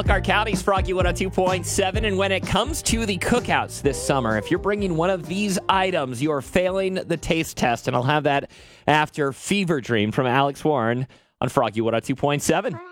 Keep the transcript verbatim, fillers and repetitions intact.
Elkhart County's Froggy one oh two point seven, and when it comes to the cookouts this summer, if you're bringing one of these items, you are failing the taste test, and I'll have that after Fever Dream from Alex Warren on Froggy one oh two point seven.